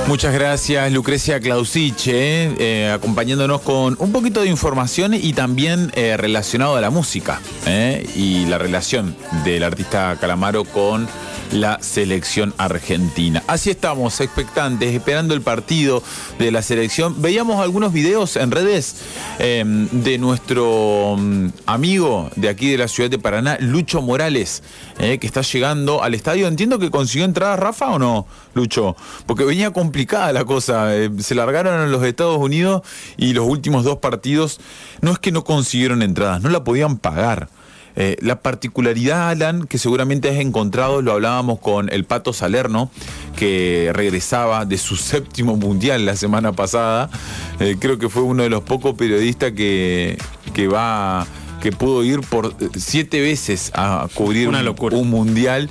Muchas gracias, Lucrecia Clausiche, acompañándonos con un poquito de información y también relacionado a la música y la relación del artista Calamaro con la selección argentina. Así estamos, expectantes, esperando el partido de la selección. Veíamos algunos videos en redes de nuestro amigo de aquí de la ciudad de Paraná, Lucho Morales, que está llegando al estadio. Entiendo que consiguió entradas, Rafa, ¿o no, Lucho? Porque venía complicada la cosa. Se largaron a los Estados Unidos y los últimos dos partidos no es que no consiguieron entradas, no la podían pagar. La particularidad, Alan, que seguramente has encontrado, lo hablábamos con el Pato Salerno, que regresaba de su 7º mundial la semana pasada. Creo que fue uno de los pocos periodistas que pudo ir por 7 veces a cubrir un mundial.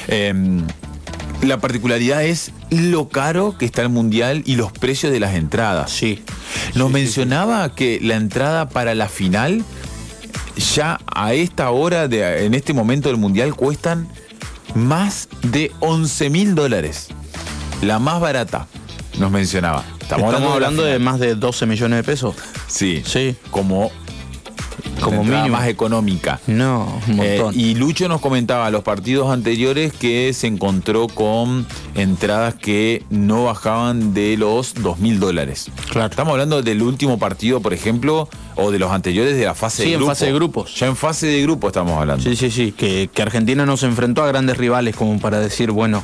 La particularidad es lo caro que está el mundial y los precios de las entradas. Sí. Nos mencionaba que la entrada para la final, ya a esta hora, en este momento del mundial, cuestan más de $11.000. La más barata, nos mencionaba. Estamos hablando de más de 12 millones de pesos. Sí. Sí. Como mínimo. Más económica. No, un montón. Y Lucho nos comentaba los partidos anteriores que se encontró con entradas que no bajaban de los $2.000. Claro. Estamos hablando del último partido, por ejemplo, o de los anteriores de la fase de grupo. Sí, en fase de grupos. Ya en fase de grupo estamos hablando. Sí. Que Argentina no se enfrentó a grandes rivales como para decir, bueno,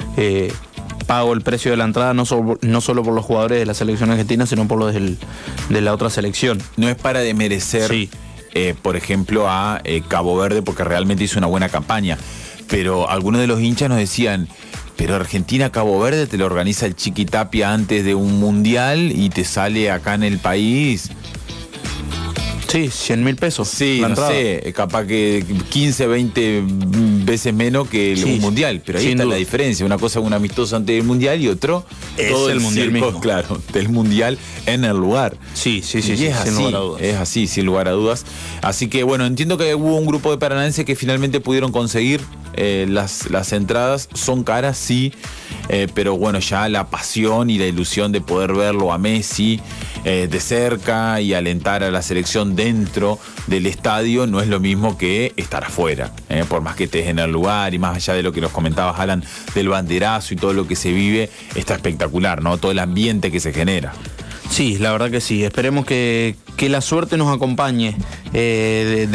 pago el precio de la entrada no solo por los jugadores de la selección argentina, sino por los de la otra selección. No es para desmerecer, sí, por ejemplo, a Cabo Verde, porque realmente hizo una buena campaña. Pero algunos de los hinchas nos decían, pero Argentina-Cabo Verde te lo organiza el Chiqui Tapia antes de un mundial y te sale acá en el país. Sí, 100.000 pesos. Sí, no sé, capaz que 15, 20 veces menos que un mundial. Pero ahí está la diferencia. Una cosa es un amistoso antes del mundial y otro es todo el mundial mismo. Claro, del mundial en el lugar. Sí, y es así, sin lugar a dudas. Es así, sin lugar a dudas. Así que bueno, entiendo que hubo un grupo de paranaenses que finalmente pudieron conseguir las entradas. Son caras, sí. Pero bueno, ya la pasión y la ilusión de poder verlo a Messi de cerca y alentar a la selección dentro del estadio no es lo mismo que estar afuera, por más que estés en el lugar y más allá de lo que nos comentabas, Alan, del banderazo y todo lo que se vive, está espectacular, ¿no? Todo el ambiente que se genera. Sí, la verdad que sí. Esperemos que la suerte nos acompañe en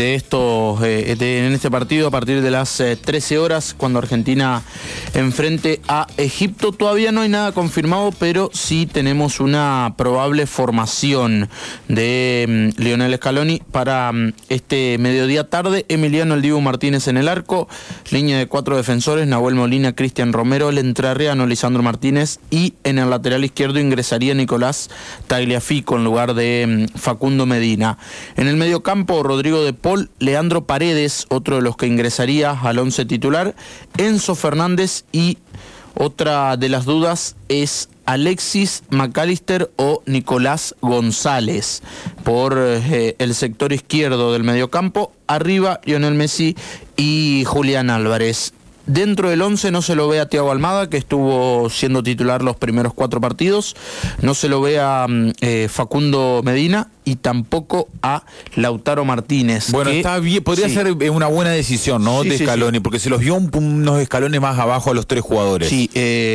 este partido a partir de las 13 horas cuando Argentina enfrente a Egipto. Todavía no hay nada confirmado, pero sí tenemos una probable formación de Lionel Scaloni para este mediodía tarde. Emiliano El Dibu Martínez en el arco, línea de 4 defensores, Nahuel Molina, Cristian Romero, el entrerriano Lisandro Martínez, y en el lateral izquierdo ingresaría Nicolás Tagliafico en lugar de Facundo Medina. En el mediocampo, Rodrigo de Paul, Leandro Paredes, otro de los que ingresaría al 11 titular, Enzo Fernández, y otra de las dudas es Alexis McAllister o Nicolás González por el sector izquierdo del mediocampo. Arriba, Lionel Messi y Julián Álvarez. Dentro del 11 no se lo ve a Thiago Almada, que estuvo siendo titular los primeros 4 partidos. No se lo ve a Facundo Medina y tampoco a Lautaro Martínez. Bueno, está bien, podría ser una buena decisión, ¿no? De Scaloni, porque se los vio unos escalones más abajo a los 3 jugadores. Sí,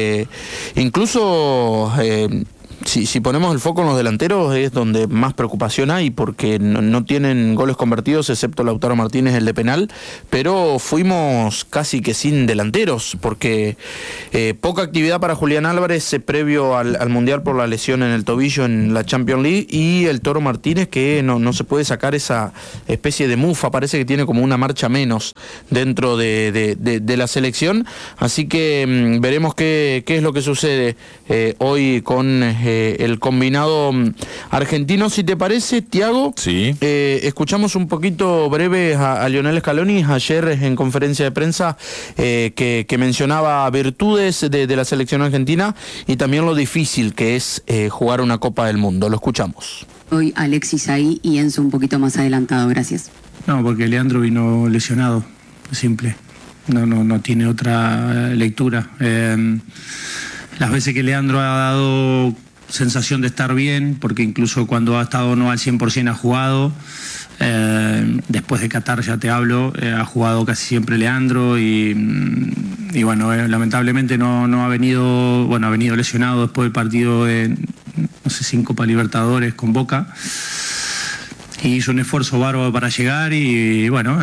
incluso... Si ponemos el foco en los delanteros es donde más preocupación hay, porque no tienen goles convertidos excepto Lautaro Martínez, el de penal, pero fuimos casi que sin delanteros, porque poca actividad para Julián Álvarez previo al Mundial por la lesión en el tobillo en la Champions League, y el Toro Martínez que no se puede sacar esa especie de mufa, parece que tiene como una marcha menos dentro de la selección, así que veremos qué es lo que sucede hoy con el combinado argentino. Si te parece, Thiago, sí. Escuchamos un poquito breve a Lionel Scaloni ayer en conferencia de prensa que mencionaba virtudes de la selección argentina y también lo difícil que es jugar una Copa del Mundo. Lo escuchamos. Hoy Alexis ahí y Enzo un poquito más adelantado, gracias. No, porque Leandro vino lesionado, simple. No tiene otra lectura. las veces que Leandro ha dado sensación de estar bien, porque incluso cuando ha estado no al 100% ha jugado. Después de Qatar, ya te hablo, ha jugado casi siempre Leandro y bueno, lamentablemente no ha venido, bueno, ha venido lesionado después del partido de, no sé, 5 Copa Libertadores con Boca. Y hizo un esfuerzo bárbaro para llegar y bueno,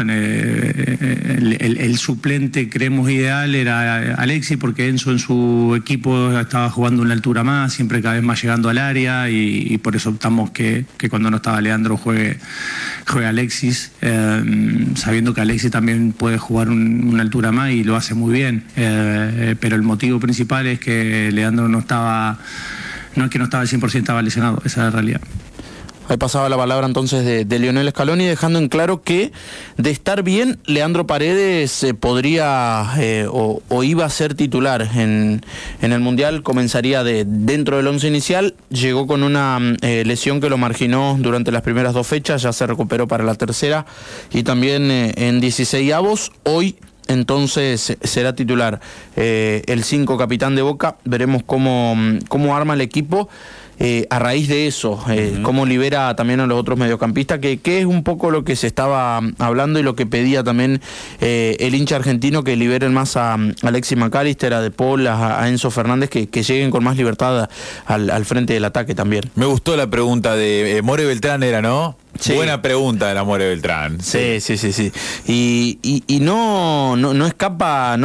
el suplente creemos ideal era Alexis, porque Enzo en su equipo estaba jugando una altura más, siempre cada vez más llegando al área y por eso optamos que cuando no estaba Leandro juegue Alexis, sabiendo que Alexis también puede jugar una altura más y lo hace muy bien, pero el motivo principal es que Leandro no es que no estaba al 100%, estaba lesionado, esa es la realidad. Ahí pasaba la palabra entonces de Lionel Scaloni, dejando en claro que de estar bien, Leandro Paredes podría o iba a ser titular en el Mundial, comenzaría dentro del 11 inicial, llegó con una lesión que lo marginó durante las primeras 2 fechas, ya se recuperó para la tercera y también en 16avos, hoy entonces será titular el 5 capitán de Boca, veremos cómo arma el equipo. A raíz de eso, cómo libera también a los otros mediocampistas, que es un poco lo que se estaba hablando y lo que pedía también el hincha argentino, que liberen más a Alexis McAllister, a De Paul, a Enzo Fernández, que lleguen con más libertad al frente del ataque también. Me gustó la pregunta de More Beltrán, era, ¿no? Sí. Buena pregunta de la More Beltrán. Sí. Y no escapa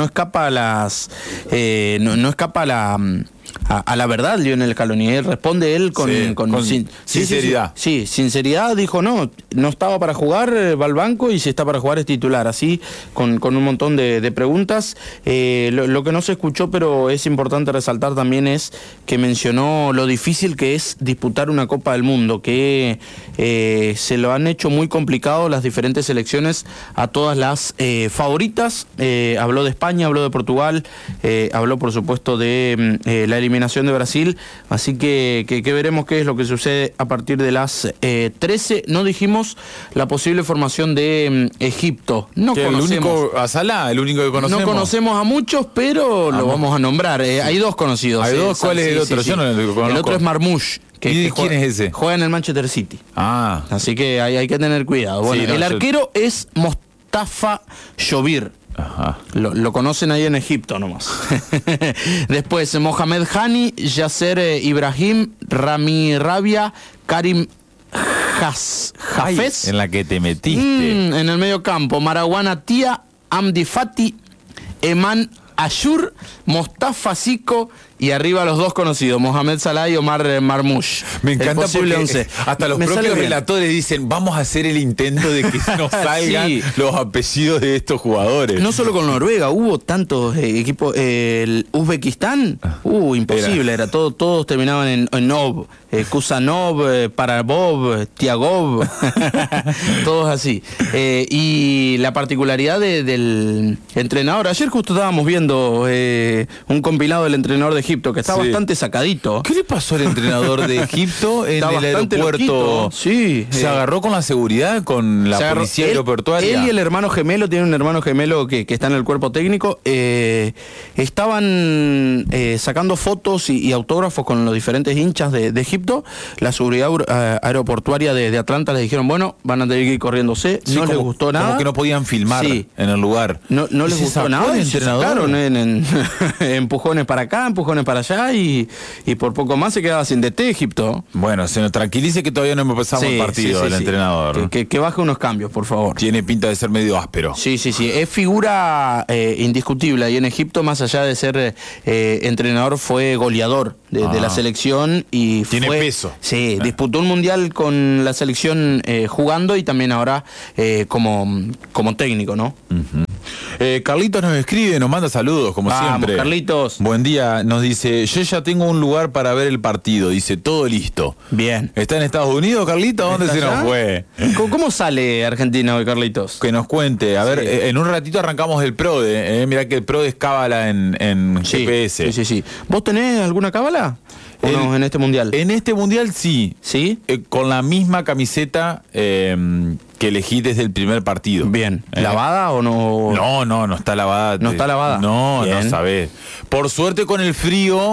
a la verdad Lionel Scaloni. Responde él con sinceridad. Sí, sinceridad, dijo no estaba para jugar, va al banco, y si está para jugar es titular, así con un montón de preguntas. Lo que no se escuchó, pero es importante resaltar también, es que mencionó lo difícil que es disputar una Copa del Mundo, que se lo han hecho muy complicado las diferentes selecciones a todas las favoritas. Habló de España, habló de Portugal, habló por supuesto de la eliminación de Brasil, así que veremos qué es lo que sucede a partir de las 13. No dijimos la posible formación de Egipto. No conocemos. El único a Salah, el único que conocemos. No conocemos a muchos, pero lo vamos a nombrar. Hay 2 conocidos. ¿Hay 2? ¿Cuál es el otro? Yo no lo conozco. El otro es Marmoush. ¿Quién es ese? Juega en el Manchester City. Ah. Así que hay que tener cuidado. Bueno, sí, el arquero es Mostafa Jobir. Ajá. Lo conocen ahí en Egipto nomás. Después Mohamed Hani, Yasser Ibrahim, Rami Rabia, Karim Hafez. En la que te metiste. En el medio campo, Marwana Tia, Amdi Fati, Eman Ashur, Mostafa Zico, y arriba los 2 conocidos, Mohamed Salah y Omar Marmoush. Me encanta porque 11. Hasta los propios relatores dicen, vamos a hacer el intento de que no salgan los apellidos de estos jugadores. No solo con Noruega, hubo tantos equipos, el Uzbekistán, imposible, era todos terminaban en Nov, Kusanov, Parabov, Tiagov, todos así. Y la particularidad del entrenador, ayer justo estábamos viendo un compilado del entrenador de Egipto, que está bastante sacadito. ¿Qué le pasó al entrenador de Egipto en el aeropuerto? Sí. ¿Se agarró con la seguridad, con la policía aeroportuaria? Él y el hermano gemelo, tiene un hermano gemelo que está en el cuerpo técnico, estaban sacando fotos y autógrafos con los diferentes hinchas de Egipto. La seguridad aeroportuaria de Atlanta les dijeron, bueno, van a tener que ir corriéndose. Sí, no les gustó nada. Como que no podían filmar en el lugar. No les gustó nada. Se sacaron en empujones para acá, empujones para allá, y por poco más se quedaba sin DT Egipto. Bueno, se nos tranquilice que todavía no empezamos el partido del entrenador. Que baje unos cambios, por favor. Tiene pinta de ser medio áspero. Sí. Es figura indiscutible ahí en Egipto, más allá de ser entrenador, fue goleador de la selección y tiene peso. Sí, disputó un mundial con la selección jugando, y también ahora como técnico, ¿no? Carlitos nos escribe, nos manda saludos, como siempre. Carlitos. Buen día, nos dice, yo ya tengo un lugar para ver el partido, dice, todo listo. Bien. ¿Está en Estados Unidos, Carlitos? ¿Dónde se nos fue? ¿Cómo sale Argentina hoy, Carlitos? Que nos cuente. A ver, en un ratito arrancamos el PRODE. Mirá que el PRODE es cábala en GPS. Sí. ¿Vos tenés alguna cábala? En este mundial. En este mundial sí. ¿Sí? Con la misma camiseta que elegí desde el primer partido. Bien. ¿Lavada o no? No está lavada. ¿No está lavada? No sabés. Por suerte con el frío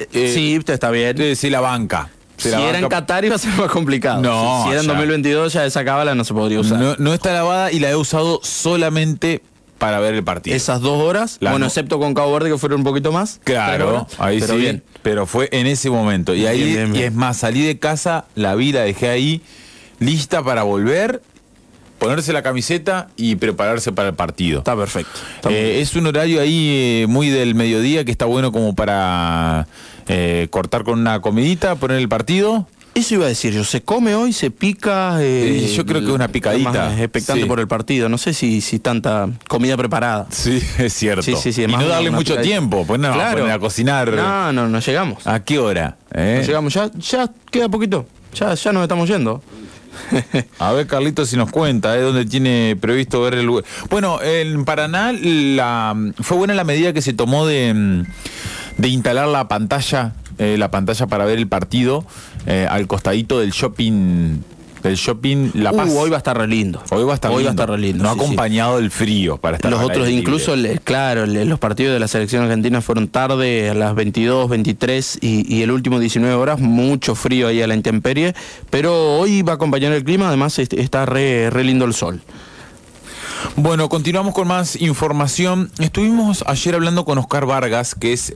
Sí, está bien. Sí, la banca. Si era en Qatar iba a ser más complicado. No, si era en 2022 ya esa cábala no se podría usar. No está lavada y la he usado solamente para ver el partido. Esas 2 horas, excepto con Cabo Verde que fueron un poquito más. Claro, ahí pero sí, bien. pero fue en ese momento. Y ahí, Bien. y es más, salí de casa, la vi, la dejé ahí, lista para volver, ponerse la camiseta y prepararse para el partido. Está perfecto. Está muy bien. Es un horario ahí muy del mediodía que está bueno como para cortar con una comidita, poner el partido. Eso iba a decir yo, se come hoy, se pica. Yo creo que es una picadita. Más expectante Sí. por el partido. No sé si tanta comida preparada. Sí, es cierto. Sí, y más no darle una mucho picadita. tiempo, pues no, Claro. poner a cocinar. No llegamos. ¿A qué hora? No llegamos, ya queda poquito. Ya nos estamos yendo. A ver, Carlitos, si nos cuenta, dónde tiene previsto ver el lugar. Bueno, en Paraná fue buena la medida que se tomó de instalar la pantalla para ver el partido al costadito del shopping La Paz. Hoy va a estar re lindo. Hoy va a estar re lindo. No ha acompañado el frío para estar. Los al otros, aire incluso, libre. los partidos de la selección argentina fueron tarde, a las 22, 23 y el último 19 horas, mucho frío ahí a la intemperie, pero hoy va a acompañar el clima, además está re lindo el sol. Bueno, continuamos con más información. Estuvimos ayer hablando con Oscar Vargas, que es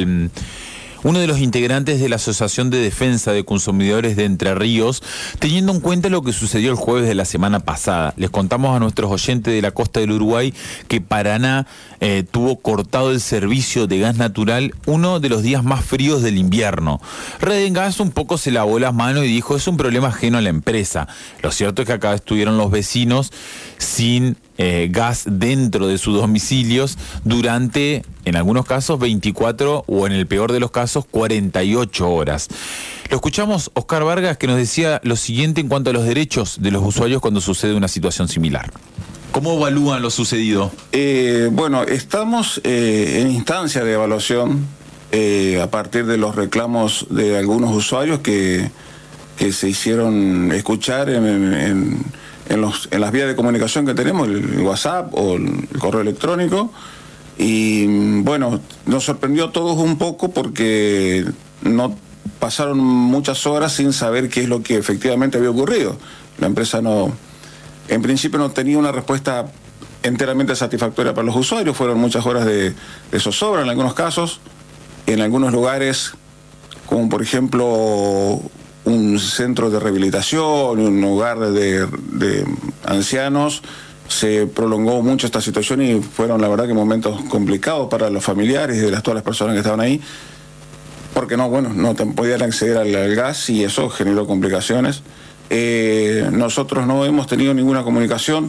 uno de los integrantes de la Asociación de Defensa de Consumidores de Entre Ríos, teniendo en cuenta lo que sucedió el jueves de la semana pasada. Les contamos a nuestros oyentes de la costa del Uruguay que Paraná tuvo cortado el servicio de gas natural uno de los días más fríos del invierno. Redengas un poco se lavó las manos y dijo, es un problema ajeno a la empresa. Lo cierto es que acá estuvieron los vecinos sin gas dentro de sus domicilios durante, en algunos casos, 24 o en el peor de los casos, 48 horas. Lo escuchamos Oscar Vargas, que nos decía lo siguiente en cuanto a los derechos de los usuarios cuando sucede una situación similar. ¿Cómo evalúan lo sucedido? Bueno, estamos en instancia de evaluación a partir de los reclamos de algunos usuarios que se hicieron escuchar en las vías de comunicación que tenemos, el WhatsApp o el correo electrónico. Y bueno, nos sorprendió a todos un poco porque no pasaron muchas horas sin saber qué es lo que efectivamente había ocurrido. La empresa en principio no tenía una respuesta enteramente satisfactoria para los usuarios. Fueron muchas horas de zozobra en algunos casos. En algunos lugares, como por ejemplo un centro de rehabilitación, un hogar de ancianos, se prolongó mucho esta situación y fueron la verdad que momentos complicados para los familiares y todas las personas que estaban ahí, porque no podían acceder al gas y eso generó complicaciones. Nosotros no hemos tenido ninguna comunicación,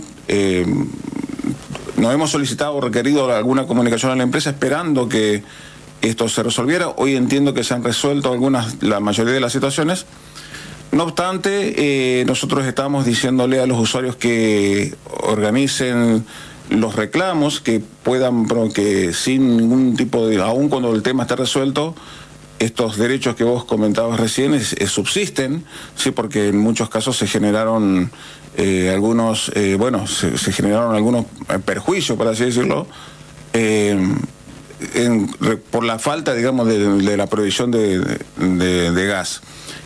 no hemos solicitado o requerido alguna comunicación a la empresa esperando que esto se resolviera. Hoy entiendo que se han resuelto la mayoría de las situaciones. No obstante, nosotros estamos diciéndole a los usuarios que organicen los reclamos, que puedan, que sin ningún tipo de, aun cuando el tema está resuelto, estos derechos que vos comentabas recién subsisten, sí, porque en muchos casos se generaron algunos perjuicios, por así decirlo, por la falta, digamos, de la provisión de gas.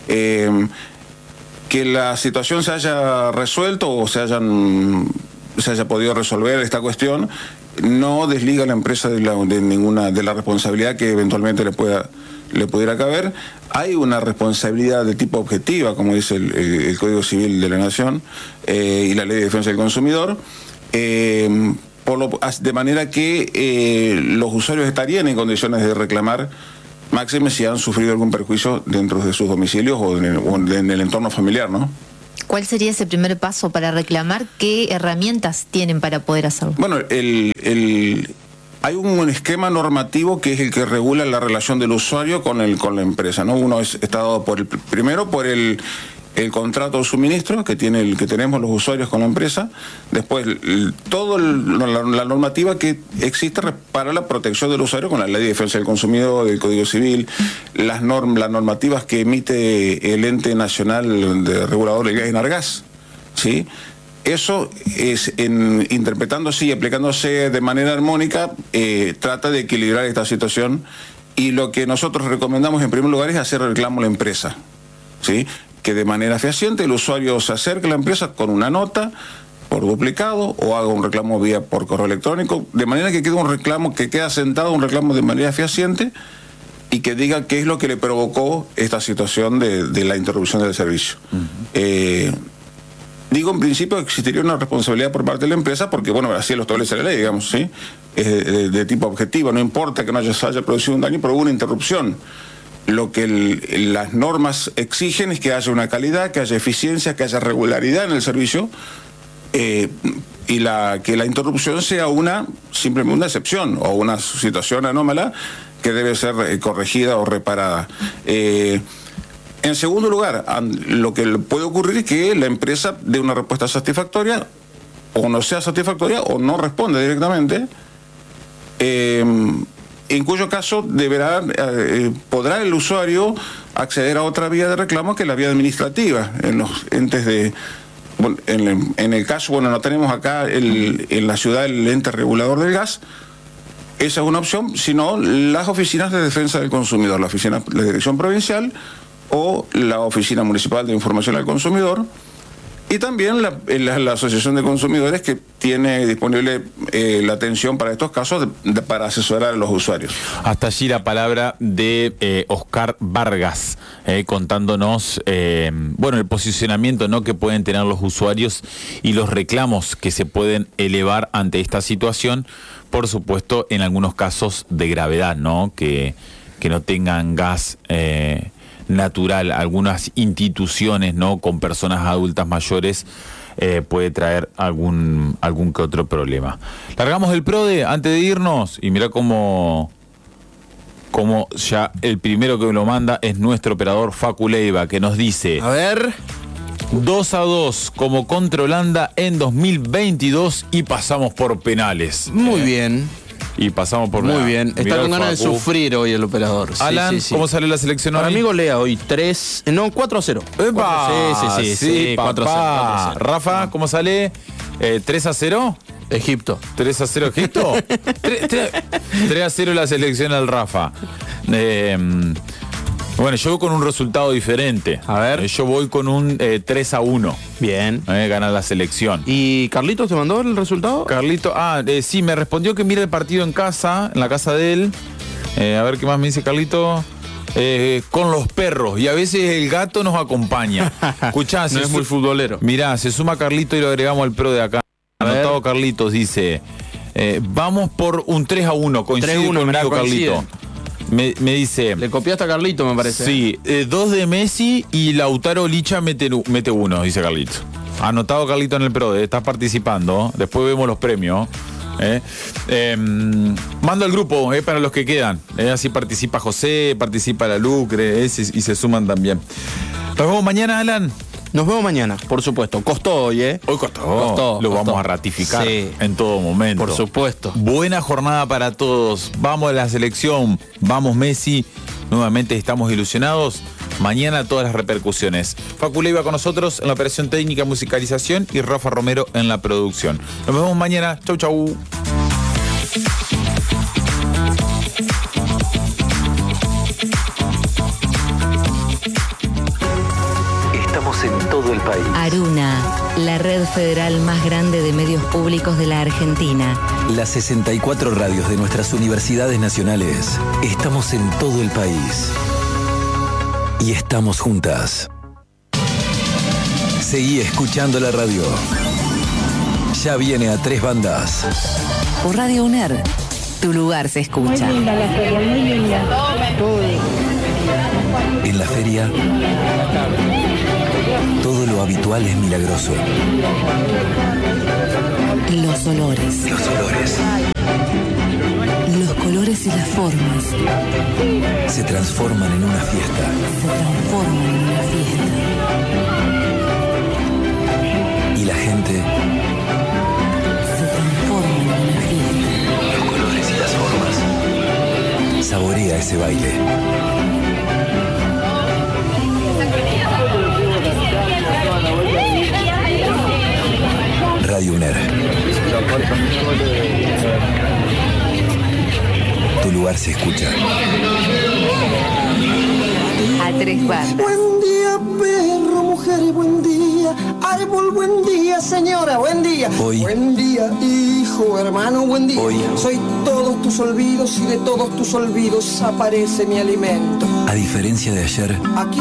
Que la situación se haya resuelto o se haya podido resolver esta cuestión no desliga a la empresa de la responsabilidad que eventualmente le pudiera caber. Hay una responsabilidad de tipo objetiva, como dice el Código Civil de la Nación y la Ley de Defensa del Consumidor, de manera que los usuarios estarían en condiciones de reclamar, máxime si han sufrido algún perjuicio dentro de sus domicilios o en el entorno familiar, ¿no? ¿Cuál sería ese primer paso para reclamar? ¿Qué herramientas tienen para poder hacerlo? Bueno, hay un esquema normativo que es el que regula la relación del usuario con la empresa, ¿no? Uno está dado primero por el contrato de suministro que tenemos los usuarios con la empresa, después toda la normativa que existe para la protección del usuario con la Ley de Defensa del Consumidor, el Código Civil, las normativas que emite el Ente Nacional de Regulador del Gas y Enargas, ¿sí? Eso es, interpretándose y aplicándose de manera armónica, trata de equilibrar esta situación Y lo que nosotros recomendamos en primer lugar es hacer reclamo a la empresa, ¿sí? Que de manera fehaciente el usuario se acerque a la empresa con una nota por duplicado o haga un reclamo vía por correo electrónico, de manera que quede un reclamo, que quede asentado un reclamo de manera fehaciente y que diga qué es lo que le provocó esta situación de la interrupción del servicio. Digo, en principio existiría una responsabilidad por parte de la empresa porque, bueno, así lo establece la ley, digamos, ¿sí? Es de tipo objetivo, no importa que no se haya producido un daño, pero hubo una interrupción. Lo que las normas exigen es que haya una calidad, que haya eficiencia, que haya regularidad en el servicio y que la interrupción sea simplemente una excepción o una situación anómala que debe ser corregida o reparada. En segundo lugar, lo que puede ocurrir es que la empresa dé una respuesta satisfactoria o no sea satisfactoria o no responde directamente, en cuyo caso podrá el usuario acceder a otra vía de reclamo que la vía administrativa en los entes de... Bueno, en el caso, bueno, no tenemos acá en la ciudad el ente regulador del gas. Esa es una opción, sino las oficinas de defensa del consumidor, la dirección provincial o la Oficina Municipal de Información al Consumidor, y también la Asociación de Consumidores, que tiene disponible la atención para estos casos para asesorar a los usuarios. Hasta allí la palabra de Oscar Vargas, contándonos el posicionamiento, ¿no?, que pueden tener los usuarios y los reclamos que se pueden elevar ante esta situación, por supuesto en algunos casos de gravedad, ¿no?, que no tengan gas natural. Algunas instituciones, ¿no?, con personas adultas mayores puede traer algún que otro problema. Largamos el PRODE antes de irnos y mirá cómo ya el primero que lo manda es nuestro operador Facu Leiva, que nos dice: a ver, 2-2 como contra Holanda en 2022 y pasamos por penales. Muy bien. Y pasamos por... Muy bien. Está con ganas de sufrir hoy el operador. Alan, sí. ¿Cómo sale la selección hoy? Para mí golea hoy 4-0. ¡Epa! Sí, 4-0. Rafa, ¿cómo sale? 3-0. Egipto. 3-0 Egipto. 3-0 la selección al Rafa. Bueno, yo voy con un resultado diferente. A ver. Yo voy con un 3-1. Bien. Gana la selección. ¿Y Carlitos te mandó el resultado? Carlito, sí, me respondió que mira el partido en la casa de él. A ver qué más me dice Carlito. Con los perros. Y a veces el gato nos acompaña. Escuchá, no es muy futbolero. Mirá, se suma Carlito y lo agregamos al pro de acá. Anotado Carlitos, dice. Vamos por un 3-1. Coincide conmigo, Carlito. Me dice... Le copiaste a Carlito, me parece. Sí, 2 de Messi y Lautaro Licha mete 1, dice Carlito. Anotado Carlito en el PRODE, estás participando. Después vemos los premios. Mando al grupo para los que quedan. Así participa José, participa la Lucre y se suman también. Nos vemos mañana, Alan. Nos vemos mañana, por supuesto. Costó hoy, Hoy costó. Lo vamos a ratificar en todo momento. Por supuesto. Buena jornada para todos. Vamos a la selección. Vamos, Messi. Nuevamente estamos ilusionados. Mañana todas las repercusiones. Facu Leiva con nosotros en la operación técnica, musicalización, y Rafa Romero en la producción. Nos vemos mañana. Chau, chau. En todo el país. Aruna, la red federal más grande de medios públicos de la Argentina. Las 64 radios de nuestras universidades nacionales. Estamos en todo el país. Y estamos juntas. Seguí escuchando la radio. Ya viene a 3 bandas. Por Radio UNER, tu lugar se escucha. Muy linda la feria, muy linda. En la feria, todo lo habitual es milagroso. Los olores. Los olores. Los colores y las formas. Se transforman en una fiesta. Se transforman en una fiesta. Y la gente se transforma en una fiesta. Los colores y las formas. Saborea ese baile. Radio UNER. tu lugar se escucha. A tres bandas. Buen día, perro, mujer, buen día. Árbol, buen día, señora, buen día. Hoy. Buen día, hijo, hermano, buen día. Hoy. Soy todos tus olvidos y de todos tus olvidos aparece mi alimento. A diferencia de ayer, Aquí